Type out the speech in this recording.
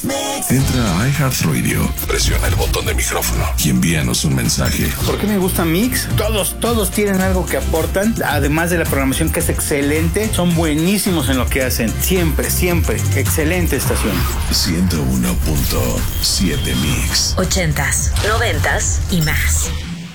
Entra a iHeartRadio, presiona el botón de micrófono y envíanos un mensaje. ¿Por qué me gusta Mix? Todos tienen algo que aportan, además de la programación que es excelente, son buenísimos en lo que hacen. Siempre, excelente estación. 101.7 Mix. 80s, 90s y más.